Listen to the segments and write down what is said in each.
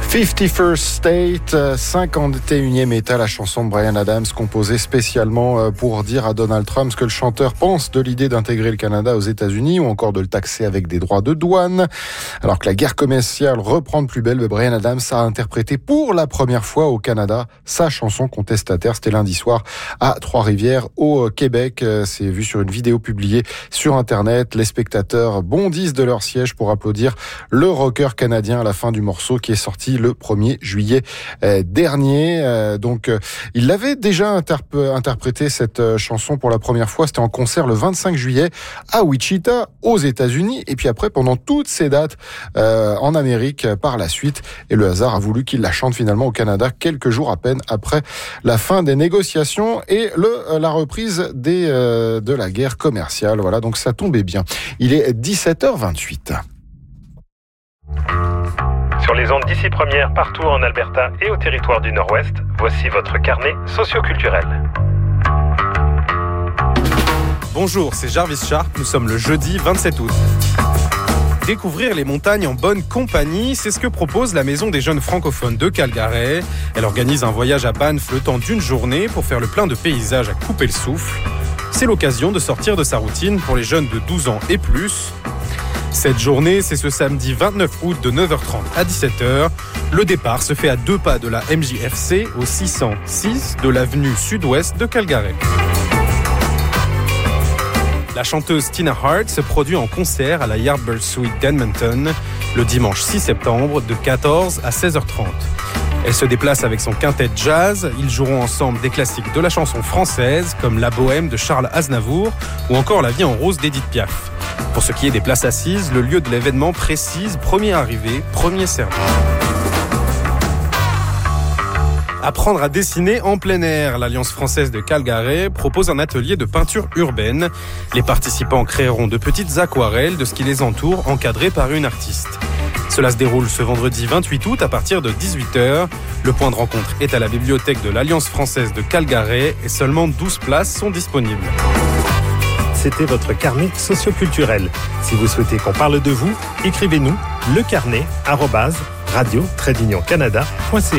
51st State, 51e état, la chanson de Bryan Adams composée spécialement pour dire à Donald Trump ce que le chanteur pense de l'idée d'intégrer le Canada aux États-Unis ou encore de le taxer avec des droits de douane. Alors que la guerre commerciale reprend de plus belle, Bryan Adams a interprété pour la première fois au Canada sa chanson contestataire. C'était lundi soir à Trois-Rivières au Québec. C'est vu sur une vidéo publiée sur Internet. Les spectateurs bondissent de leur siège pour applaudir le rocker canadien à la fin du morceau qui est sorti le 1er juillet dernier. Donc, il avait déjà interprété cette chanson pour la première fois. C'était en concert le 25 juillet à Wichita, aux États-Unis. Et puis après, pendant toutes ces dates en Amérique par la suite. Et le hasard a voulu qu'il la chante finalement au Canada quelques jours à peine après la fin des négociations et la reprise de la guerre commerciale. Voilà, donc ça tombait bien. Il est 17h28. Sur les ondes d'ici première, partout en Alberta et au territoire du Nord-Ouest, voici votre carnet socioculturel. Bonjour, c'est Jarvis Sharp, nous sommes le jeudi 27 août. Découvrir les montagnes en bonne compagnie, c'est ce que propose la Maison des Jeunes Francophones de Calgary. Elle organise un voyage à Banff le temps d'une journée pour faire le plein de paysages à couper le souffle. C'est l'occasion de sortir de sa routine pour les jeunes de 12 ans et plus. Cette journée, c'est ce samedi 29 août de 9h30 à 17h. Le départ se fait à 2 pas de la MJFC au 606 de l'avenue sud-ouest de Calgary. La chanteuse Tina Hart se produit en concert à la Yardbird Suite d'Edmonton le dimanche 6 septembre de 14 à 16h30. Elle se déplace avec son quintet jazz. Ils joueront ensemble des classiques de la chanson française comme La Bohème de Charles Aznavour ou encore La Vie en rose d'Édith Piaf. Pour ce qui est des places assises, le lieu de l'événement précise premier arrivé, premier servi. Apprendre à dessiner en plein air. L'Alliance française de Calgary propose un atelier de peinture urbaine. Les participants créeront de petites aquarelles de ce qui les entoure, encadrées par une artiste. Cela se déroule ce vendredi 28 août à partir de 18h. Le point de rencontre est à la bibliothèque de l'Alliance française de Calgary et seulement 12 places sont disponibles. C'était votre carnet socioculturel. Si vous souhaitez qu'on parle de vous, écrivez-nous lecarnet@radio-canada.ca.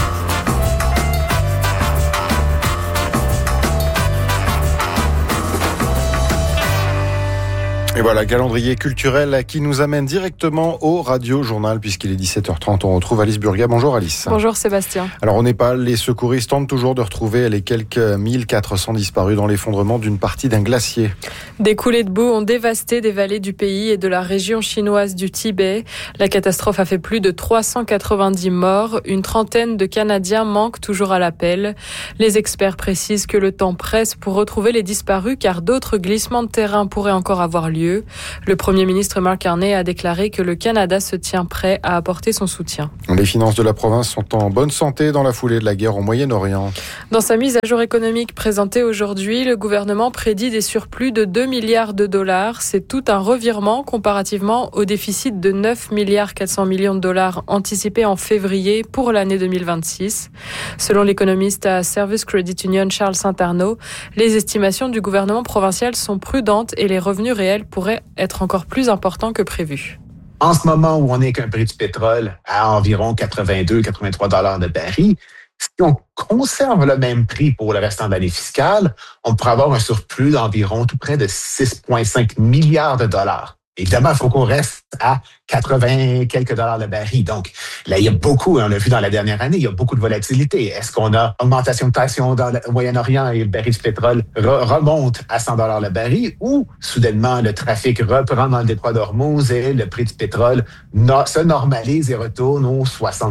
Et voilà, calendrier culturel qui nous amène directement au Radio Journal puisqu'il est 17h30. On retrouve Alice Burga. Bonjour Alice. Bonjour Sébastien. Alors au Népal, les secouristes tentent toujours de retrouver les quelques 1400 disparus dans l'effondrement d'une partie d'un glacier. Des coulées de boue ont dévasté des vallées du pays et de la région chinoise du Tibet. La catastrophe a fait plus de 390 morts. Une trentaine de Canadiens manquent toujours à l'appel. Les experts précisent que le temps presse pour retrouver les disparus car d'autres glissements de terrain pourraient encore avoir lieu. Le Premier ministre Mark Carney a déclaré que le Canada se tient prêt à apporter son soutien. Les finances de la province sont en bonne santé dans la foulée de la guerre au Moyen-Orient. Dans sa mise à jour économique présentée aujourd'hui, le gouvernement prédit des surplus de 2 milliards de dollars. C'est tout un revirement comparativement au déficit de 9 milliards 400 millions de dollars anticipé en février pour l'année 2026. Selon l'économiste à Service Credit Union Charles Saint-Arnaud, les estimations du gouvernement provincial sont prudentes et les revenus réels pourrait être encore plus important que prévu. En ce moment où on est qu'un prix du pétrole à environ 82-83 $ de baril, si on conserve le même prix pour le restant de l'année fiscale, on pourrait avoir un surplus d'environ tout près de 6,5 milliards de dollars. Évidemment, il faut qu'on reste à 80 quelques dollars le baril. Donc, là, il y a beaucoup, on l'a vu dans la dernière année, il y a beaucoup de volatilité. Est-ce qu'on a augmentation de tension dans le Moyen-Orient et le baril du pétrole remonte à 100 $ le baril ou, soudainement, le trafic reprend dans le détroit d'Ormuz et le prix du pétrole se normalise et retourne aux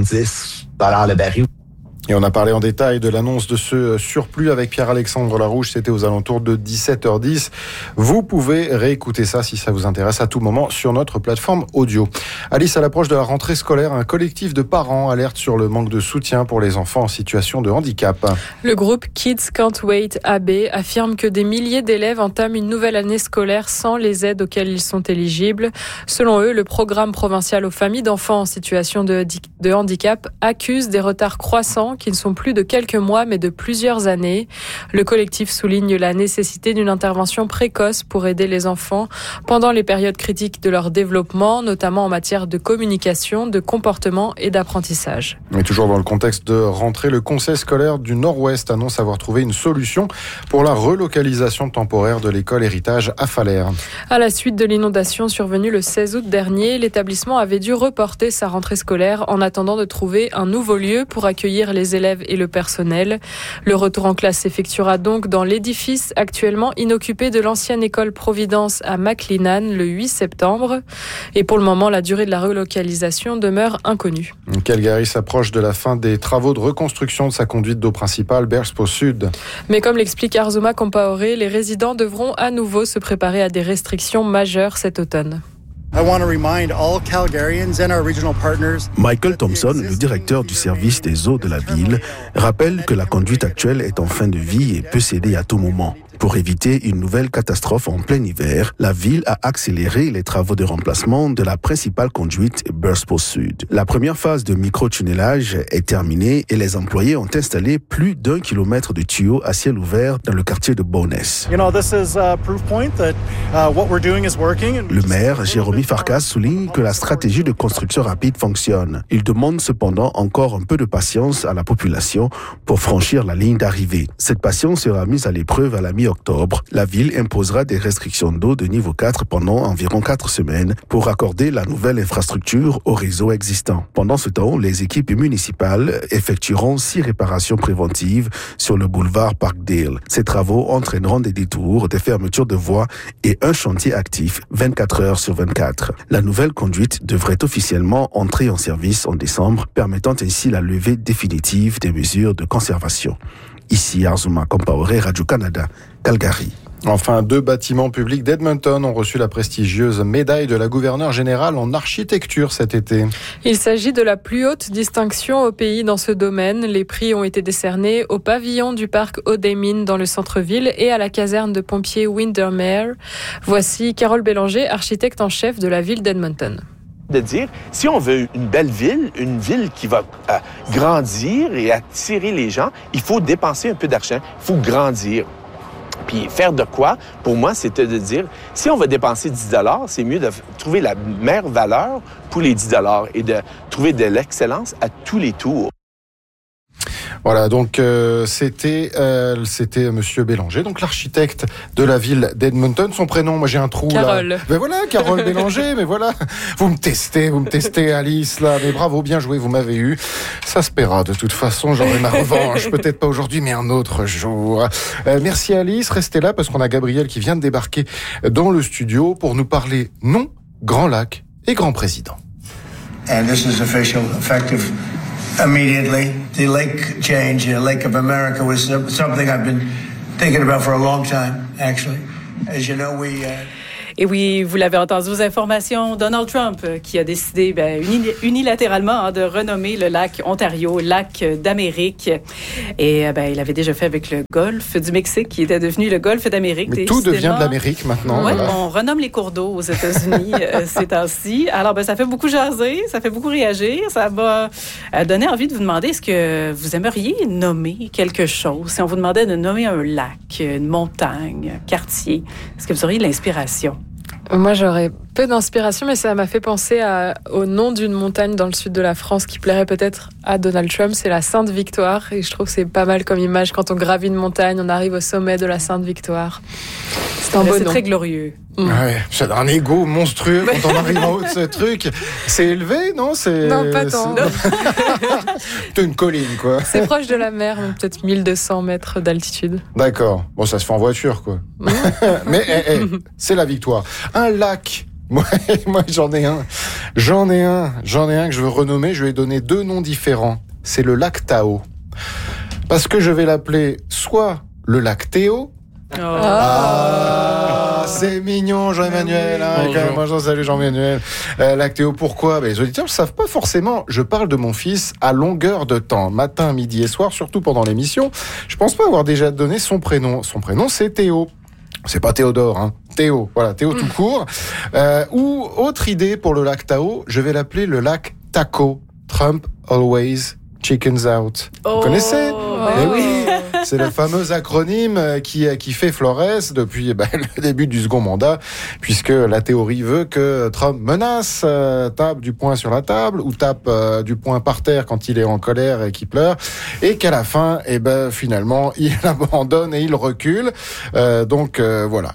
70 $ le baril? Et on a parlé en détail de l'annonce de ce surplus avec Pierre-Alexandre Larouche. C'était aux alentours de 17h10. Vous pouvez réécouter ça si ça vous intéresse à tout moment sur notre plateforme audio. Alice, à l'approche de la rentrée scolaire, un collectif de parents alerte sur le manque de soutien pour les enfants en situation de handicap. Le groupe Kids Can't Wait AB affirme que des milliers d'élèves entament une nouvelle année scolaire sans les aides auxquelles ils sont éligibles. Selon eux, le programme provincial aux familles d'enfants en situation de de handicap accusent des retards croissants qui ne sont plus de quelques mois mais de plusieurs années. Le collectif souligne la nécessité d'une intervention précoce pour aider les enfants pendant les périodes critiques de leur développement, notamment en matière de communication, de comportement et d'apprentissage. Mais toujours dans le contexte de rentrée, le Conseil scolaire du Nord-Ouest annonce avoir trouvé une solution pour la relocalisation temporaire de l'école Héritage à Falaise. À la suite de l'inondation survenue le 16 août dernier, l'établissement avait dû reporter sa rentrée scolaire en attendant de trouver un nouveau lieu pour accueillir les élèves et le personnel. Le retour en classe s'effectuera donc dans l'édifice actuellement inoccupé de l'ancienne école Providence à Maclinan le 8 septembre. Et pour le moment, la durée de la relocalisation demeure inconnue. Calgary s'approche de la fin des travaux de reconstruction de sa conduite d'eau principale, Bearspaw Sud. Mais comme l'explique Arzuma Compaoré, les résidents devront à nouveau se préparer à des restrictions majeures cet automne. Michael Thompson, le directeur du service des eaux de la ville, rappelle que la conduite actuelle est en fin de vie et peut céder à tout moment. Pour éviter une nouvelle catastrophe en plein hiver, la ville a accéléré les travaux de remplacement de la principale conduite Bearspaw Sud. La première phase de micro-tunnelage est terminée et les employés ont installé plus d'1 kilomètre de tuyaux à ciel ouvert dans le quartier de Bowness. Le maire, Jérémy Farkas, souligne que la stratégie de construction rapide fonctionne. Il demande cependant encore un peu de patience à la population pour franchir la ligne d'arrivée. Cette patience sera mise à l'épreuve à la mi-octobre. La ville imposera des restrictions d'eau de niveau 4 pendant environ 4 semaines pour raccorder la nouvelle infrastructure au réseau existant. Pendant ce temps, les équipes municipales effectueront 6 réparations préventives sur le boulevard Parkdale. Ces travaux entraîneront des détours, des fermetures de voies et un chantier actif 24 heures sur 24. La nouvelle conduite devrait officiellement entrer en service en décembre, permettant ainsi la levée définitive des mesures de conservation. Ici, Arzuma Compaoré, Radio-Canada, Calgary. Enfin, 2 bâtiments publics d'Edmonton ont reçu la prestigieuse médaille de la gouverneure générale en architecture cet été. Il s'agit de la plus haute distinction au pays dans ce domaine. Les prix ont été décernés au pavillon du parc O'Damine dans le centre-ville et à la caserne de pompiers Windermere. Voici Carole Bélanger, architecte en chef de la ville d'Edmonton. De dire, si on veut une belle ville, une ville qui va grandir et attirer les gens, il faut dépenser un peu d'argent, il faut grandir. Puis faire de quoi, pour moi, c'était de dire, si on va dépenser 10 $, c'est mieux de trouver la meilleure valeur pour les 10 $ et de trouver de l'excellence à tous les tours. Voilà, donc c'était Monsieur Bélanger, donc l'architecte de la ville d'Edmonton. Son prénom, moi j'ai un trou Carole. là. Mais voilà, Carole Bélanger, mais voilà. Vous me testez Alice là, mais bravo, bien joué, vous m'avez eu. Ça se paiera de toute façon, j'aurai ma revanche, peut-être pas aujourd'hui, mais un autre jour. Merci Alice, restez là parce qu'on a Gabriel qui vient de débarquer dans le studio pour nous parler nom, Grand Lac et Grand Président. And this is official, effective immediately. The lake change, the Lake of America, was something I've been thinking about for a long time, actually. As you know, Et oui, vous l'avez entendu aux informations, Donald Trump qui a décidé unilatéralement de renommer le lac Ontario, lac d'Amérique. Et il avait déjà fait avec le golfe du Mexique, qui était devenu le golfe d'Amérique. Mais tout devient de l'Amérique maintenant. Oui, voilà. On renomme les cours d'eau aux États-Unis ces temps-ci. Alors, ça fait beaucoup jaser, ça fait beaucoup réagir. Ça va donner envie de vous demander, est-ce que vous aimeriez nommer quelque chose? Si on vous demandait de nommer un lac, une montagne, un quartier, est-ce que vous auriez de l'inspiration? Moi, j'aurais peu d'inspiration, mais ça m'a fait penser au nom d'une montagne dans le sud de la France qui plairait peut-être à Donald Trump. C'est la Sainte-Victoire. Et je trouve que c'est pas mal comme image. Quand on gravit une montagne, on arrive au sommet de la Sainte-Victoire. C'est un beau nom. C'est très glorieux. Ouais, j'ai un ego monstrueux quand on arrive en haut de ce truc. C'est élevé, non? Non, pas tant. C'est une colline, quoi. C'est proche de la mer, donc peut-être 1200 mètres d'altitude. D'accord. Bon, ça se fait en voiture, quoi. Mais c'est la victoire. Un lac. Moi, j'en ai un que je veux renommer. Je lui ai donné 2 noms différents. C'est le lac Tao. Parce que je vais l'appeler soit le lac Théo. C'est mignon, Jean-Emmanuel. Bonjour, salut Jean-Emmanuel. Lac Théo, pourquoi? Les auditeurs ne savent pas forcément. Je parle de mon fils à longueur de temps, matin, midi et soir, surtout pendant l'émission. Je pense pas avoir déjà donné son prénom. Son prénom, c'est Théo. C'est pas Théodore, hein. Théo. Voilà, Théo tout court. Ou autre idée pour le lac Tao, je vais l'appeler le lac Taco. Trump always chickens out. Vous connaissez? Oui. C'est le fameux acronyme qui fait Flores depuis le début du second mandat, puisque la théorie veut que Trump menace, tape du poing sur la table ou tape du poing par terre quand il est en colère et qu'il pleure, et qu'à la fin, finalement, il abandonne et il recule. Voilà.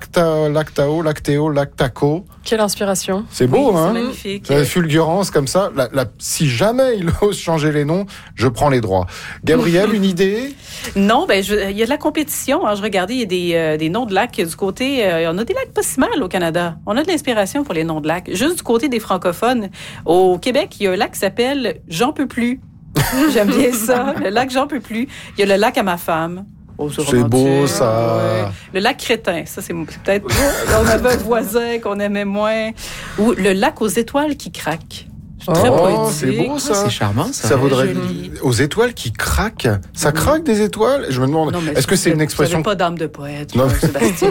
Lactaco. Quelle inspiration. C'est beau, oui, hein? C'est magnifique. La fulgurance comme ça. Si jamais il ose changer les noms, je prends les droits. Gabrielle, une idée? Non, il y a de la compétition. Je regardais, il y a des noms de lacs du côté. On a des lacs pas si mal au Canada. On a de l'inspiration pour les noms de lacs. Juste du côté des francophones. Au Québec, il y a un lac qui s'appelle J'en peux plus. J'aime bien ça. Le lac J'en peux plus. Il y a le lac à ma femme. C'est beau, ça. Ouais. Le lac Crétin, ça, c'est peut-être... On avait un voisin qu'on aimait moins. Ou le lac aux étoiles qui craquent. Très poétique. C'est beau, ça. C'est charmant, ça. Ça vaudrait... Aux étoiles qui craquent. Ça craque des étoiles? Je me demande, est-ce que c'est une expression... Vous n'avez pas d'âme de poète, non. Sébastien.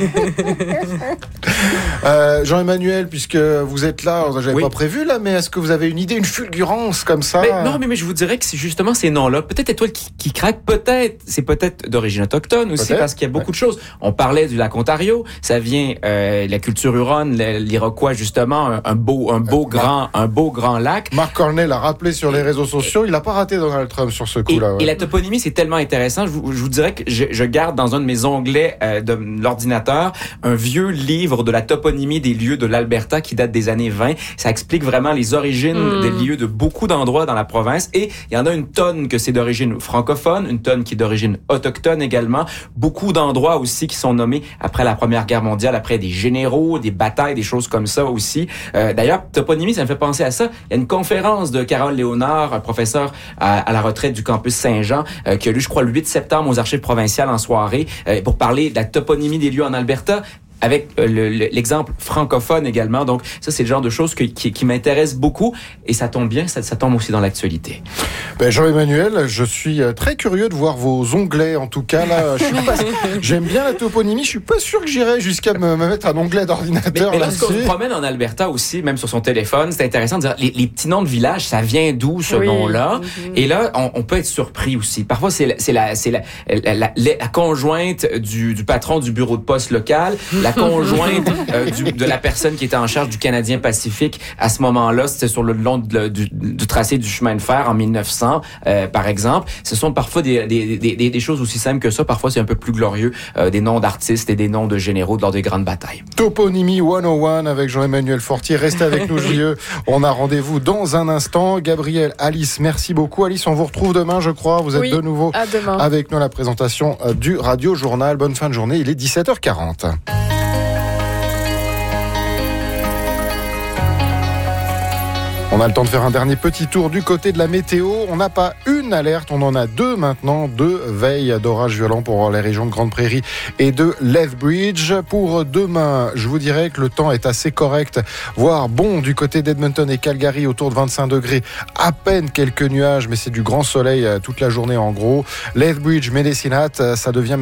Jean-Emmanuel, puisque vous êtes là, j'avais pas prévu là, mais est-ce que vous avez une idée, une fulgurance comme ça? Mais je vous dirais que c'est justement ces noms-là, peut-être étoiles qui craquent, c'est peut-être d'origine autochtone aussi, parce qu'il y a beaucoup de choses. On parlait du lac Ontario, ça vient la culture huronne, l'Iroquois justement, un beau grand lac. Marc Cornell a rappelé sur les réseaux sociaux, il n'a pas raté Donald Trump sur ce coup-là. Et la toponymie, c'est tellement intéressant. Je vous dirais que je garde dans un de mes onglets de l'ordinateur un vieux livre de la toponymie des lieux de l'Alberta qui date des années 20. Ça explique vraiment les origines des lieux de beaucoup d'endroits dans la province. Et il y en a une tonne que c'est d'origine francophone, une tonne qui est d'origine autochtone également. Beaucoup d'endroits aussi qui sont nommés après la Première Guerre mondiale, après des généraux, des batailles, des choses comme ça aussi. D'ailleurs, toponymie, ça me fait penser à ça. Il y a une conférence de Carole Léonard, un professeur à la retraite du campus Saint-Jean, qui a lu, je crois, le 8 septembre aux Archives provinciales en soirée, pour parler de la toponymie des lieux en Alberta, avec l'exemple francophone également. Donc, ça, c'est le genre de choses qui m'intéressent beaucoup. Et ça tombe bien, ça tombe aussi dans l'actualité. Jean-Emmanuel, je suis très curieux de voir vos onglets. En tout cas, là, j'aime bien la toponymie. Je suis pas sûr que j'irai jusqu'à me mettre un onglet d'ordinateur mais là-dessus. lorsqu'on se promène en Alberta aussi, même sur son téléphone, c'est intéressant de dire les petits noms de villages, ça vient d'où ce nom-là? Et là, on peut être surpris aussi. Parfois, c'est la conjointe du patron du bureau de poste local, la conjointe de la personne qui était en charge du Canadien Pacifique à ce moment-là. C'était sur le long du tracé du chemin de fer en 1900, par exemple. Ce sont parfois des choses aussi simples que ça. Parfois, c'est un peu plus glorieux. Des noms d'artistes et des noms de généraux lors des grandes batailles. Toponymie 101 avec Jean-Emmanuel Fortier. Restez avec nous, Julieux. On a rendez-vous dans un instant. Gabriel, Alice, merci beaucoup. Alice, on vous retrouve demain, je crois. Vous êtes de nouveau avec nous à la présentation du Radio Journal. Bonne fin de journée. Il est 17h40. On a le temps de faire un dernier petit tour du côté de la météo. On n'a pas une alerte, on en a deux maintenant. 2 veilles d'orage violent pour les régions de Grande Prairie et de Lethbridge. Pour demain, je vous dirais que le temps est assez correct, voire bon du côté d'Edmonton et Calgary, autour de 25 degrés. À peine quelques nuages, mais c'est du grand soleil toute la journée en gros. Lethbridge, Medicine Hat, ça devient